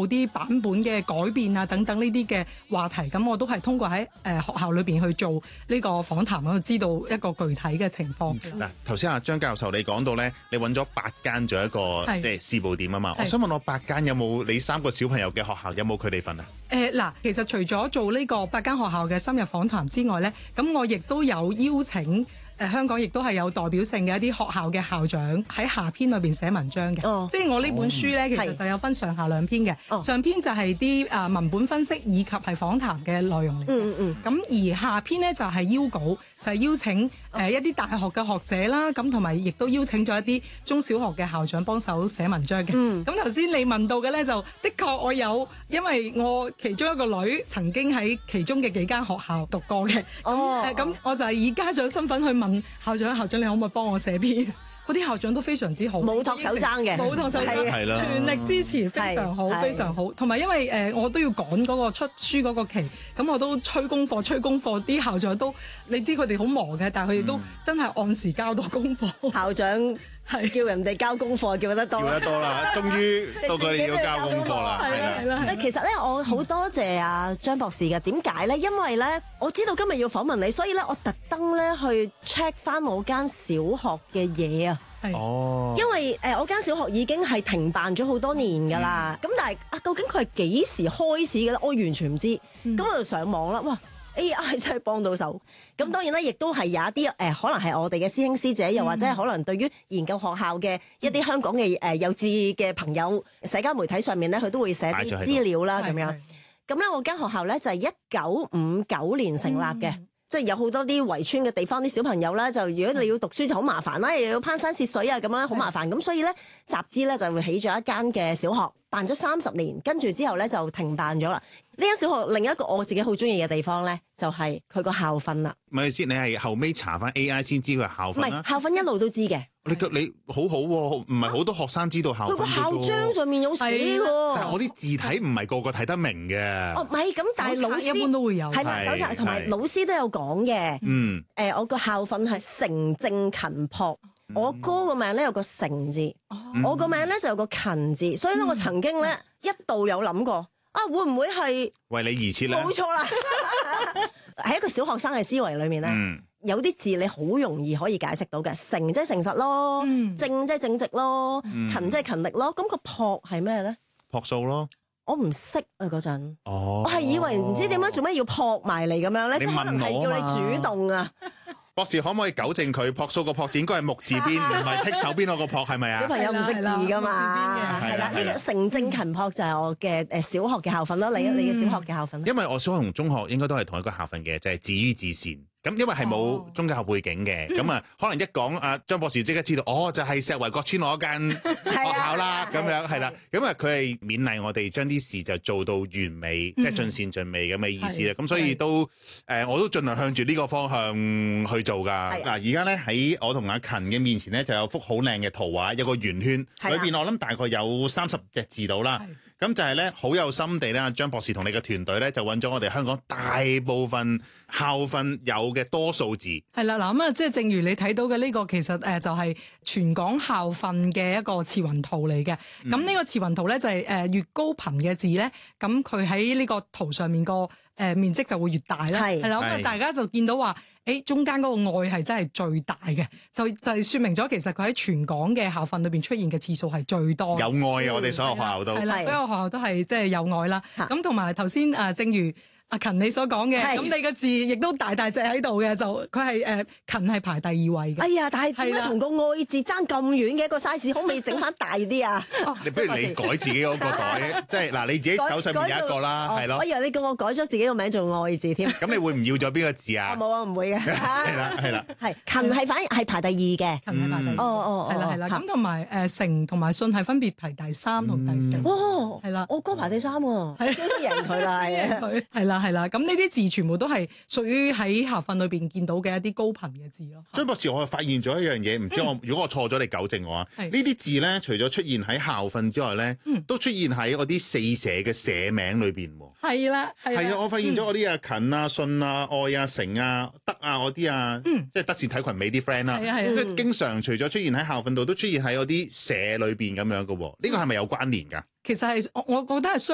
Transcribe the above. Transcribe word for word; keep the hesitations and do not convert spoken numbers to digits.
某啲版本嘅改變啊等等呢啲嘅話題，咁我都係通過喺誒、呃、學校裏邊去做呢個訪談，咁就知道一個具體嘅情況。 嗱、嗯，頭先阿張教授你講到咧，你揾咗八間做一個即係試報點啊嘛，我想問我八間有冇你三個小朋友嘅學校有冇佢哋份啊？ 誒嗱、呃，其實除咗做呢個八間學校嘅深入訪談之外咧，咁我亦都有邀請。誒、呃、香港亦都係有代表性嘅一啲學校嘅校長喺下篇裏邊寫文章嘅，哦、即係我呢本書咧，哦、其實就有分上下兩篇嘅。哦、上篇就係啲誒文本分析以及係訪談嘅內容嚟嘅。嗯嗯。咁而下篇咧就係、是、邀稿，就係、是、邀請誒、呃、一啲大學嘅學者啦，咁同埋亦都邀請咗一啲中小學嘅校長幫手寫文章嘅。咁頭先你問到嘅咧，就的確我有，因為我其中一個女曾經喺其中嘅幾間學校讀過嘅。哦。咁、呃、我就係以家長身份去問。校長，校長，你可唔可以幫我寫篇？嗰啲校長都非常之好， 冇托手踭嘅， 冇托手踭，全力支持，非常好，非常好。同埋因為誒、呃，我都要趕嗰個出書嗰個期，咁我都催功課，催功課。啲校長都，你知佢哋好忙嘅，但係佢哋都真係按時交到功課。 嗯、校長。係叫人哋交功課，叫得多， 叫得多啦，終於到佢哋要交功課啦，係啦，係啦。 其實咧，我好多謝阿張博士嘅。點解咧？因為咧，我知道今日要訪問你，所以咧，我特登咧去 check 翻我間小學嘅嘢啊。 哦。因為誒、呃，我間小學已經係停辦咗好多年㗎啦。咁、嗯、但係啊，究竟佢係幾時開始嘅咧？我完全唔知。咁、嗯、我就上網啦，哇！A I 真係幫到手，咁當然咧，亦都係有一啲誒、呃，可能係我哋嘅師兄師姐，又或者係可能對於研究學校嘅一啲香港嘅誒、呃、幼稚嘅朋友，社交媒體上面咧，佢都會寫啲資料啦，咁樣。咁咧，我間學校咧就係一九五九年成立嘅，嗯、即係有好多啲圍村嘅地方啲小朋友啦，就如果你要讀書就好麻煩啦，又要攀山涉水啊，咁樣好麻煩。咁所以咧，集資咧就會起咗一間嘅小學，辦咗三十年，跟住之後咧就停辦咗啦。呢間小學另一個我自己好中意嘅地方咧，就係佢個校訓啦。 唔係先，你係後尾查翻 A I 先知佢校訓啦？ 唔係校訓一路都知嘅。 你你好好喎，唔係好多學生知道校訓。佢個校章上面有寫喎。 但係我啲字體唔係個個睇得明嘅。 哦，唔係咁，但係老師一般都會有。係啦，手冊同埋老師都有講嘅。嗯。誒，我個校訓係誠正勤樸。我哥個名咧有個誠字，我個名咧就有個勤字，所以咧我曾經咧一度有諗過。啊，會唔會係為你而設咧？ 冇錯啦，喺一個小學生嘅思維裏面咧，嗯、有啲字你好容易可以解釋到嘅，誠即係誠實咯，嗯、正即係正直咯，嗯、勤即係勤力咯。咁、個樸係咩咧？ 樸素咯。 我唔識啊嗰陣， 哦、 我係以為唔知點解做咩要撲埋嚟咁樣咧，即係可能係叫你主動啊。 博士可唔可以糾正佢？樸素個樸字應該係木字邊，唔係剔手邊嗰個樸，係咪啊？ 小朋友唔識字噶嘛，係啦。呢個誠正勤樸就係我嘅誒小學嘅校訓啦。你你嘅小學嘅校訓咧？ 因為我小學同中學應該都係同一個校訓嘅，就係止於至善。咁因為係冇宗教背景嘅，咁啊、哦、可能一講阿張博士即刻知道，哦就係、是、石圍角村嗰間學校啦，咁樣係啦。咁啊佢係勉勵我哋將啲事就做到完美，即係盡善盡美咁嘅意思啦。咁所以都誒、呃、我都盡量向住呢個方向去做㗎。嗱而家咧喺我同阿勤嘅面前咧就有幅好靚嘅圖畫，有個圓圈，裏邊我諗大概有三十隻字到啦。咁就係咧，好有心地咧，張博士同你嘅團隊咧，就揾咗我哋香港大部分校訓有嘅多數字。係啦，嗱咁啊，即係正如你睇到嘅呢個，其實誒就係全港校訓嘅一個慈雲圖嚟嘅。咁、嗯、呢個慈雲圖咧就係誒越高頻嘅字咧，咁佢喺呢個圖上面個誒面積就會越大啦。係係啦，咁啊大家就見到話，誒中間嗰個愛係真係最大嘅，就就係説明咗其實佢喺全港嘅校訓裏邊出現嘅次數係最多。有愛啊！我哋所有學校都係啦，所有學校都係即係有愛啦。咁同埋頭先誒，正如阿勤你所講嘅，咁你個字亦都大大隻喺度嘅，就佢係誒勤係排第二位嘅。哎呀，但係點解同個愛字爭咁遠嘅一個 size，可唔可以整翻大啲啊？你不如你改自己嗰個袋，即係嗱你自己手上面有一個啦，係咯。我以為你叫我改咗自己個名做愛字添。咁你會唔要咗邊個字啊？冇啊，唔會嘅。係啦，係啦。係勤係反而係排第二嘅。勤係排第二。哦哦哦。係啦係啦。咁同埋誒誠同埋信係分別排第三同第四。哇！係啦，我哥排第三喎，終於贏佢啦，係啊，係啦。係啦，咁呢啲字全部都係屬於喺校訓裏邊見到嘅一啲高頻嘅字咯。張博士，我係發現咗一樣嘢，唔知我、嗯、如果我錯咗，你糾正我啊。呢啲的字咧，除咗出現喺校訓之外咧，嗯、都出現喺嗰啲四社嘅社名裏邊。係啦，係啊，我發現咗嗰啲啊勤啊、信啊、愛啊、誠啊、德啊嗰啲啊，嗯、即係德善體群美啲 friend 啦。係啊係啊，即係經常除咗出現喺校訓度，都出現喺嗰啲社裏邊咁樣嘅。呢個係咪有關聯㗎？其實係我我覺得係相